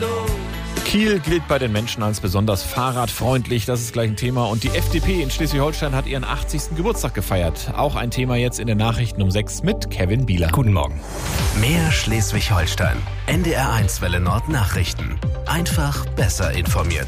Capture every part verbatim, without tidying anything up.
Kiel gilt bei den Menschen als besonders fahrradfreundlich, das ist gleich ein Thema. Und die F D P in Schleswig-Holstein hat ihren achtzigsten Geburtstag gefeiert. Auch ein Thema jetzt in den Nachrichten um sechs mit Kevin Bieler. Guten Morgen. Mehr Schleswig-Holstein. N D R eins Welle Nord Nachrichten. Einfach besser informiert.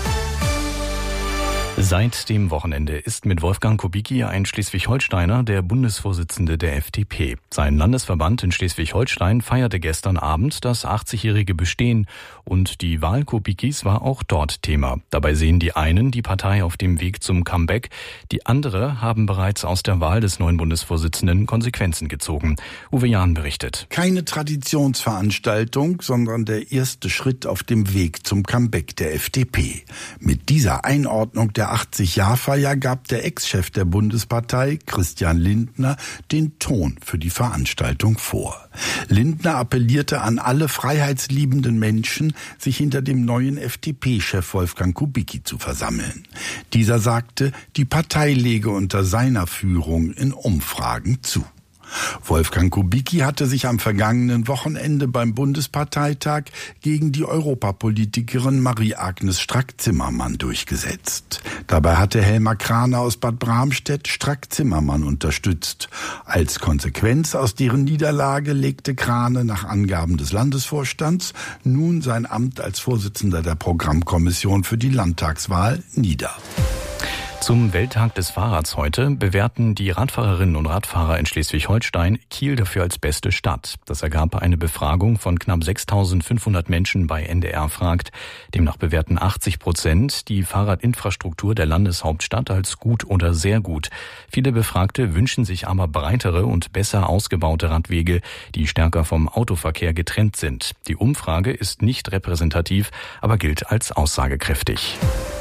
Seit dem Wochenende ist mit Wolfgang Kubicki ein Schleswig-Holsteiner der Bundesvorsitzende der F D P. Sein Landesverband in Schleswig-Holstein feierte gestern Abend das achtzigjährige Bestehen und die Wahl Kubickis war auch dort Thema. Dabei sehen die einen die Partei auf dem Weg zum Comeback, die andere haben bereits aus der Wahl des neuen Bundesvorsitzenden Konsequenzen gezogen. Uwe Jahn berichtet. Keine Traditionsveranstaltung, sondern der erste Schritt auf dem Weg zum Comeback der F D P. Mit dieser Einordnung der achtzig-Jahr-Feier gab der Ex-Chef der Bundespartei, Christian Lindner, den Ton für die Veranstaltung vor. Lindner appellierte an alle freiheitsliebenden Menschen, sich hinter dem neuen F D P-Chef Wolfgang Kubicki zu versammeln. Dieser sagte, die Partei lege unter seiner Führung in Umfragen zu. Wolfgang Kubicki hatte sich am vergangenen Wochenende beim Bundesparteitag gegen die Europapolitikerin Marie-Agnes Strack-Zimmermann durchgesetzt. Dabei hatte Helma Kraner aus Bad Bramstedt Strack-Zimmermann unterstützt. Als Konsequenz aus deren Niederlage legte Kraner nach Angaben des Landesvorstands nun sein Amt als Vorsitzender der Programmkommission für die Landtagswahl nieder. Zum Welttag des Fahrrads heute bewerten die Radfahrerinnen und Radfahrer in Schleswig-Holstein Kiel dafür als beste Stadt. Das ergab eine Befragung von knapp sechstausendfünfhundert Menschen bei N D R fragt. Demnach bewerten achtzig Prozent die Fahrradinfrastruktur der Landeshauptstadt als gut oder sehr gut. Viele Befragte wünschen sich aber breitere und besser ausgebaute Radwege, die stärker vom Autoverkehr getrennt sind. Die Umfrage ist nicht repräsentativ, aber gilt als aussagekräftig.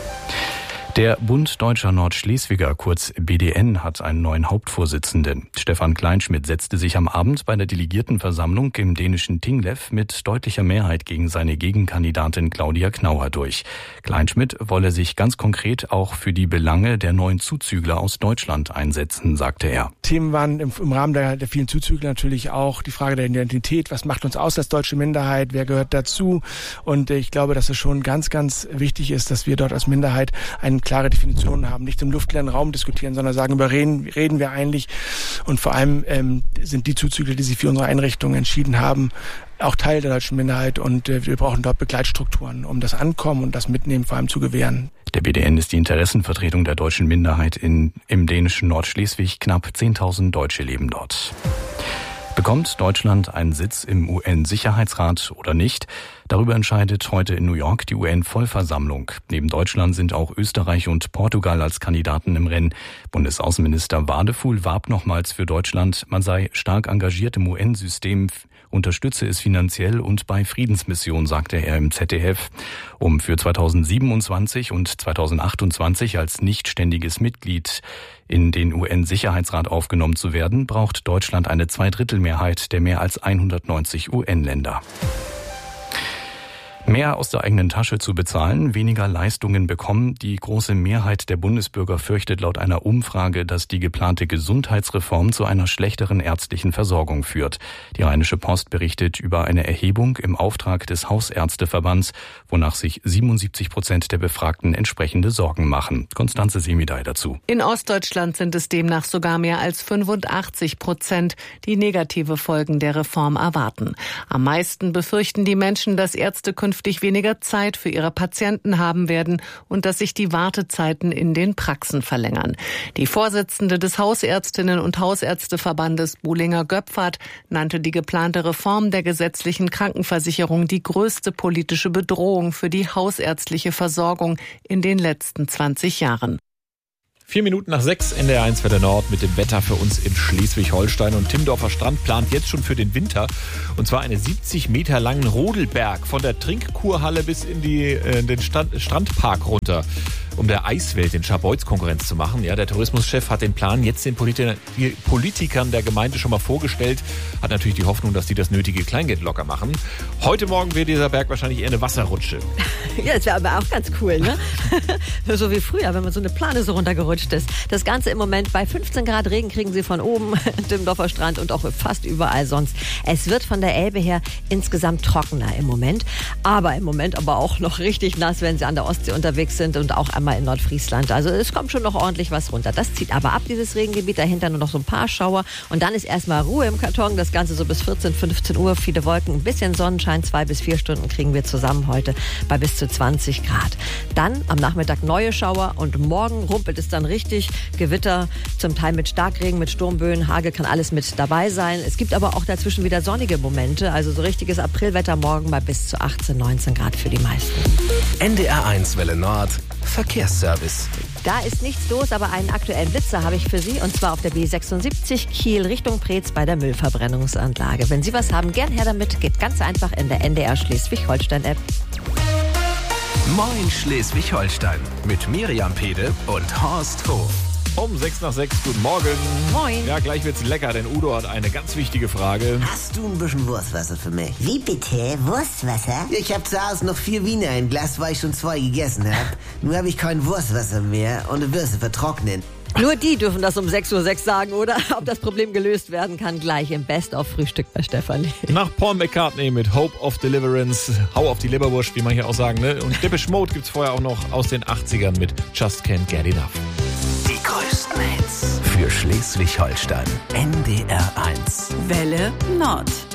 Der Bund Deutscher Nordschleswiger, kurz B D N, hat einen neuen Hauptvorsitzenden. Stefan Kleinschmidt setzte sich am Abend bei der Delegiertenversammlung im dänischen Tinglev mit deutlicher Mehrheit gegen seine Gegenkandidatin Claudia Knauer durch. Kleinschmidt wolle sich ganz konkret auch für die Belange der neuen Zuzügler aus Deutschland einsetzen, sagte er. Themen waren im, im Rahmen der, der vielen Zuzügler natürlich auch die Frage der Identität. Was macht uns aus als deutsche Minderheit? Wer gehört dazu? Und ich glaube, dass es schon ganz, ganz wichtig ist, dass wir dort als Minderheit einen klare Definitionen haben, nicht im luftleeren Raum diskutieren, sondern sagen, über reden, reden wir eigentlich. Und vor allem ähm, sind die Zuzügler, die sich für unsere Einrichtung entschieden haben, auch Teil der deutschen Minderheit und äh, wir brauchen dort Begleitstrukturen, um das Ankommen und das Mitnehmen vor allem zu gewähren. Der B D N ist die Interessenvertretung der deutschen Minderheit in, im dänischen Nordschleswig. Knapp zehntausend Deutsche leben dort. Bekommt Deutschland einen Sitz im U N-Sicherheitsrat oder nicht? Darüber entscheidet heute in New York die U N-Vollversammlung. Neben Deutschland sind auch Österreich und Portugal als Kandidaten im Rennen. Bundesaußenminister Wadefuhl warb nochmals für Deutschland. Man sei stark engagiert im U N-System, unterstütze es finanziell und bei Friedensmissionen, sagte er im Z D F. Um für zweitausendsiebenundzwanzig und zweitausendachtundzwanzig als nichtständiges Mitglied in den U N-Sicherheitsrat aufgenommen zu werden, braucht Deutschland eine Zweidrittelmehrheit der mehr als hundertneunzig U N-Länder. Mehr aus der eigenen Tasche zu bezahlen, weniger Leistungen bekommen. Die große Mehrheit der Bundesbürger fürchtet laut einer Umfrage, dass die geplante Gesundheitsreform zu einer schlechteren ärztlichen Versorgung führt. Die Rheinische Post berichtet über eine Erhebung im Auftrag des Hausärzteverbands, wonach sich siebenundsiebzig Prozent der Befragten entsprechende Sorgen machen. Konstanze Semidey dazu. In Ostdeutschland sind es demnach sogar mehr als fünfundachtzig Prozent, die negative Folgen der Reform erwarten. Am meisten befürchten die Menschen, dass Ärzte künftig weniger Zeit für ihre Patienten haben werden und dass sich die Wartezeiten in den Praxen verlängern. Die Vorsitzende des Hausärztinnen- und Hausärzteverbandes Buhlinger-Göpfert nannte die geplante Reform der gesetzlichen Krankenversicherung die größte politische Bedrohung für die hausärztliche Versorgung in den letzten zwanzig Jahren. Vier Minuten nach sechs, N D R eins Welle Nord mit dem Wetter für uns in Schleswig-Holstein. Und Timmendorfer Strand plant jetzt schon für den Winter. Und zwar einen siebzig Meter langen Rodelberg von der Trinkkurhalle bis in die, äh, den Stand, Strandpark runter. um der Eiswelt den Schabolz Konkurrenz zu machen. Ja, der Tourismuschef hat den Plan jetzt den Politi- die Politikern der Gemeinde schon mal vorgestellt. Hat natürlich die Hoffnung, dass die das nötige Kleingeld locker machen. Heute Morgen wird dieser Berg wahrscheinlich eher eine Wasserrutsche. Ja, das wäre aber auch ganz cool, ne? So wie früher, wenn man so eine Plane so runtergerutscht ist. Das Ganze im Moment bei fünfzehn Grad Regen kriegen Sie von oben, Dimmendorfer Strand und auch fast überall sonst. Es wird von der Elbe her insgesamt trockener im Moment. Aber im Moment aber auch noch richtig nass, wenn Sie an der Ostsee unterwegs sind und auch einmal in Nordfriesland. Also es kommt schon noch ordentlich was runter. Das zieht aber ab, dieses Regengebiet. Dahinter nur noch so ein paar Schauer. Und dann ist erstmal Ruhe im Karton. Das Ganze so bis vierzehn, fünfzehn Uhr. Viele Wolken, ein bisschen Sonnenschein. Zwei bis vier Stunden kriegen wir zusammen heute bei bis zu zwanzig Grad. Dann am Nachmittag neue Schauer und morgen rumpelt es dann richtig. Gewitter, zum Teil mit Starkregen, mit Sturmböen, Hagel kann alles mit dabei sein. Es gibt aber auch dazwischen wieder sonnige Momente. Also so richtiges Aprilwetter morgen bei bis zu achtzehn, neunzehn Grad für die meisten. N D R eins Welle Nord, Verkehrsservice. Da ist nichts los, aber einen aktuellen Blitzer habe ich für Sie, und zwar auf der B sechsundsiebzig Kiel Richtung Preetz bei der Müllverbrennungsanlage. Wenn Sie was haben, gern her damit. Geht ganz einfach in der N D R Schleswig-Holstein-App. Moin Schleswig-Holstein mit Miriam Pede und Horst Hof. Um sechs nach sechs, guten Morgen. Moin. Ja, gleich wird's lecker, denn Udo hat eine ganz wichtige Frage. Hast du ein bisschen Wurstwasser für mich? Wie bitte? Wurstwasser? Ich hab zu Hause noch vier Wiener, ein Glas, weil ich schon zwei gegessen hab. Nur habe ich kein Wurstwasser mehr und du wirst sie vertrocknen. Nur die dürfen das um sechs Uhr sechs sagen, oder? Ob das Problem gelöst werden kann, gleich im Best-of-Frühstück bei Stefanie. Nach Paul McCartney mit Hope of Deliverance, Hau auf die Leberwurst, wie man hier auch sagen, ne? Und Depeche Mode gibt's vorher auch noch aus den achtzigern mit Just Can't Get Enough. Die größten Hits für Schleswig-Holstein. N D R eins. Welle Nord.